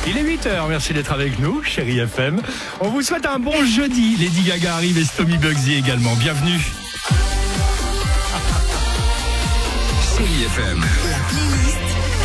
Il est 8h, merci d'être avec nous, chérie FM. On vous souhaite un bon jeudi. Lady Gaga arrive et Stomy Bugsy également. Bienvenue. Chérie FM. La playlist.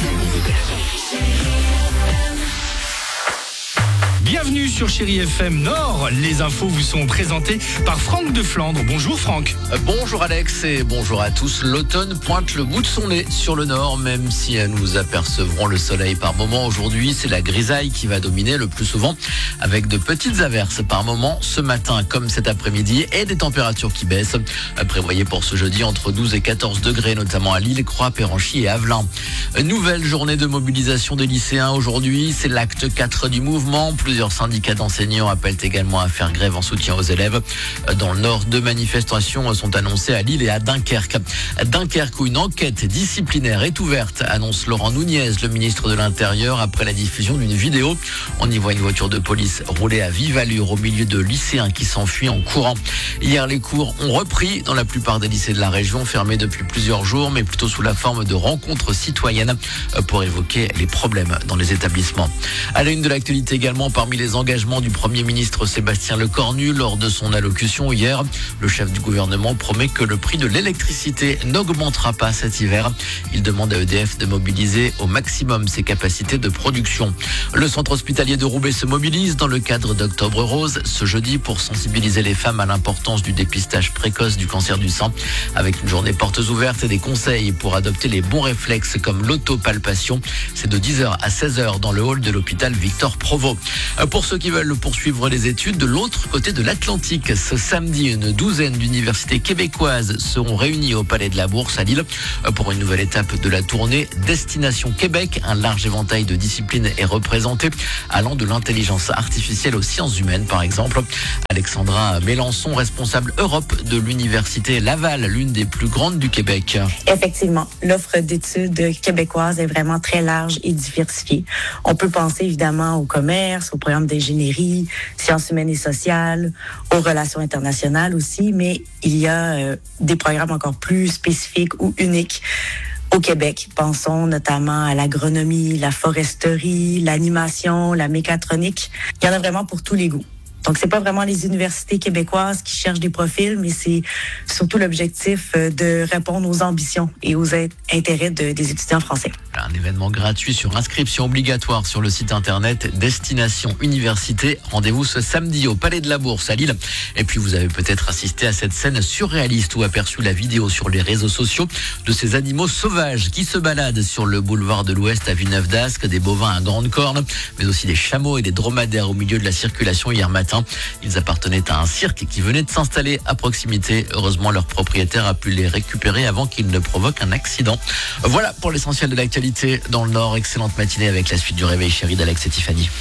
Bienvenue sur Chérie FM Nord. Les infos vous sont présentées par Franck de Flandre. Bonjour Franck. Bonjour Alex et bonjour à tous. L'automne pointe le bout de son nez sur le nord, même si nous apercevrons le soleil par moments. Aujourd'hui, c'est la grisaille qui va dominer le plus souvent, avec de petites averses par moments ce matin comme cet après-midi et des températures qui baissent. Prévoyez pour ce jeudi entre 12 et 14 degrés, notamment à Lille, Croix, Péranchy et Avelin. Nouvelle journée de mobilisation des lycéens aujourd'hui. C'est l'acte 4 du mouvement. Plusieurs syndicats d'enseignants appellent également à faire grève en soutien aux élèves. Dans le nord, 2 manifestations sont annoncées à Lille et à Dunkerque. Dunkerque, où une enquête disciplinaire est ouverte, annonce Laurent Nunez, le ministre de l'Intérieur, après la diffusion d'une vidéo. On y voit une voiture de police rouler à vive allure au milieu de lycéens qui s'enfuient en courant. Hier, les cours ont repris dans la plupart des lycées de la région, fermés depuis plusieurs jours, mais plutôt sous la forme de rencontres citoyennes pour évoquer les problèmes dans les établissements. À la une de l'actualité également, parmi les engagements du Premier ministre Sébastien Lecornu lors de son allocution hier, le chef du gouvernement promet que le prix de l'électricité n'augmentera pas cet hiver. Il demande à EDF de mobiliser au maximum ses capacités de production. Le centre hospitalier de Roubaix se mobilise dans le cadre d'Octobre Rose ce jeudi pour sensibiliser les femmes à l'importance du dépistage précoce du cancer du sein, avec une journée portes ouvertes et des conseils pour adopter les bons réflexes comme l'autopalpation. C'est de 10h à 16h dans le hall de l'hôpital Victor Provost. Pour ceux qui veulent poursuivre les études de l'autre côté de l'Atlantique, ce samedi, une douzaine d'universités québécoises seront réunies au Palais de la Bourse à Lille pour une nouvelle étape de la tournée Destination Québec. Un large éventail de disciplines est représenté, allant de l'intelligence artificielle aux sciences humaines, par exemple. Alexandra Mélenchon, responsable Europe de l'université Laval, l'une des plus grandes du Québec. Effectivement, l'offre d'études québécoises est vraiment très large et diversifiée. On peut penser évidemment au commerce, au programme d'ingénierie, sciences humaines et sociales, aux relations internationales aussi, mais il y a des programmes encore plus spécifiques ou uniques au Québec. Pensons notamment à l'agronomie, la foresterie, l'animation, la mécatronique. Il y en a vraiment pour tous les goûts. Donc, c'est pas vraiment les universités québécoises qui cherchent des profils, mais c'est surtout l'objectif de répondre aux ambitions et aux intérêts des étudiants français. Un événement gratuit sur inscription obligatoire sur le site internet Destination Université. Rendez-vous ce samedi au Palais de la Bourse à Lille. Et puis, vous avez peut-être assisté à cette scène surréaliste ou aperçu la vidéo sur les réseaux sociaux de ces animaux sauvages qui se baladent sur le boulevard de l'Ouest à Villeneuve-d'Ascq, des bovins à grande corne, mais aussi des chameaux et des dromadaires au milieu de la circulation hier matin. Ils appartenaient à un cirque qui venait de s'installer à proximité. Heureusement, leur propriétaire a pu les récupérer avant qu'ils ne provoquent un accident. Voilà pour l'essentiel de l'actualité dans le Nord. Excellente matinée avec la suite du Réveil Chéri d'Alex et Tiffany.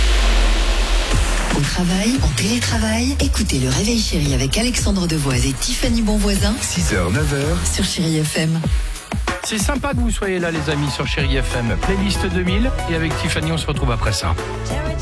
Au travail, en télétravail, écoutez le Réveil Chéri avec Alexandre Devoise et Tiffany Bonvoisin 6h, 9h. sur Chérie FM. C'est sympa que vous soyez là les amis sur Chérie FM. Playlist 2000 et avec Tiffany on se retrouve après ça.